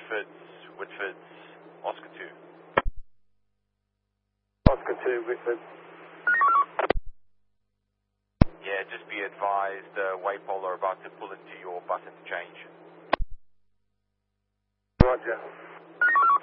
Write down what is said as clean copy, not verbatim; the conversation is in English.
Whitford's, Oscar 2. Oscar 2, Whitford. Yeah, just be advised, Waypol are about to pull into your bus interchange. Roger.